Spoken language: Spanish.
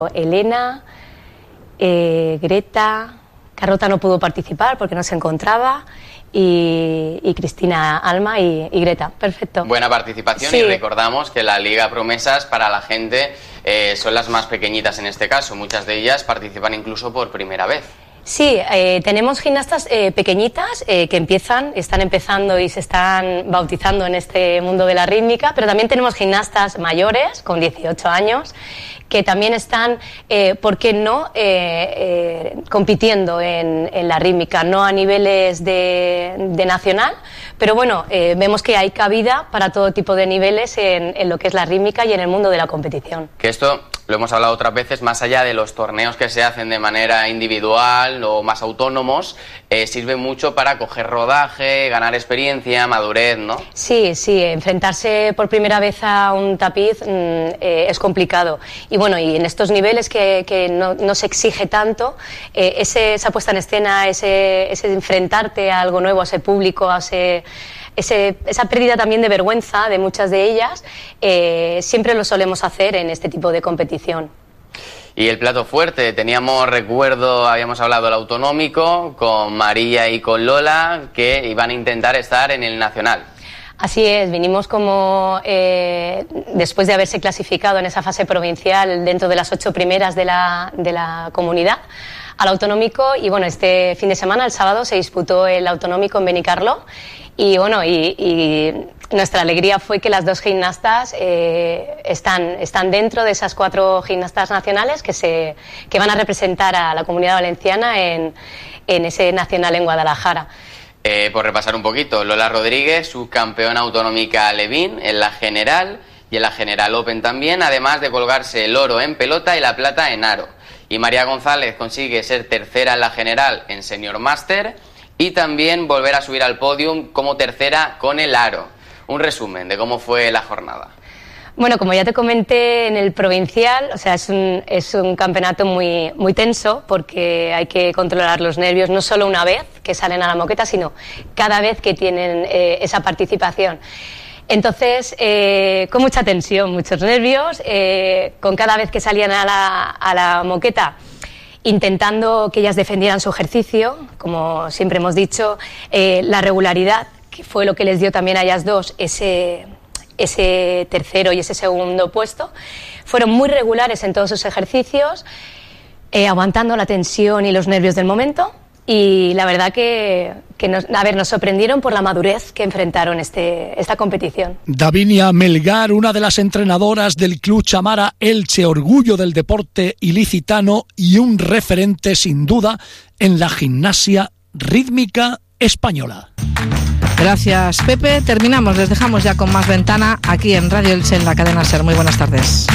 Elena, Greta, Carlota no pudo participar porque no se encontraba, y Cristina, Alma y Greta. Perfecto. Buena participación, sí. Y recordamos que la Liga Promesas para la gente son las más pequeñitas en este caso. Muchas de ellas participan incluso por primera vez. Sí, tenemos gimnastas pequeñitas que están empezando y se están bautizando en este mundo de la rítmica, pero también tenemos gimnastas mayores, con 18 años, que también están, ¿por qué no?, compitiendo en la rítmica, no a niveles de nacional, pero bueno, vemos que hay cabida para todo tipo de niveles en lo que es la rítmica y en el mundo de la competición. Que esto lo hemos hablado otras veces, más allá de los torneos que se hacen de manera individual o más autónomos, sirve mucho para coger rodaje, ganar experiencia, madurez, ¿no? Sí, enfrentarse por primera vez a un tapiz es complicado. Y bueno, y en estos niveles que no se exige tanto, esa puesta en escena, ese enfrentarte a algo nuevo, a ese público, esa pérdida también de vergüenza de muchas de ellas, siempre lo solemos hacer en este tipo de competición. Y el plato fuerte, habíamos hablado del autonómico con María y con Lola, que iban a intentar estar en el nacional. Así es, vinimos después de haberse clasificado en esa fase provincial dentro de las 8 primeras de la comunidad, al autonómico, y bueno, este fin de semana, el sábado, se disputó el autonómico en Benicarló, y bueno, y nuestra alegría fue que las 2 gimnastas están dentro de esas 4 gimnastas nacionales que van a representar a la Comunidad Valenciana en ese nacional en Guadalajara. Por repasar un poquito, Lola Rodríguez, subcampeona autonómica Levín en la general y en la General Open también, además de colgarse el oro en pelota y la plata en aro. Y María González consigue ser tercera en la general en Senior Master y también volver a subir al podium como tercera con el aro. Un resumen de cómo fue la jornada. Bueno, como ya te comenté en el provincial, o sea, es un campeonato muy, muy tenso porque hay que controlar los nervios no solo una vez que salen a la moqueta, sino cada vez que tienen esa participación. Entonces, con mucha tensión, muchos nervios, con cada vez que salían a la moqueta, intentando que ellas defendieran su ejercicio, como siempre hemos dicho, la regularidad, que fue lo que les dio también a ellas dos ese tercero y ese segundo puesto. Fueron muy regulares en todos sus ejercicios, aguantando la tensión y los nervios del momento, y la verdad que nos sorprendieron por la madurez que enfrentaron esta competición. Davinia Melgar, una de las entrenadoras del Club Chamara Elche, orgullo del deporte ilicitano y un referente sin duda en la gimnasia rítmica española. Gracias, Pepe. Terminamos, les dejamos ya con más ventana aquí en Radio Elche, en la cadena SER. Muy buenas tardes.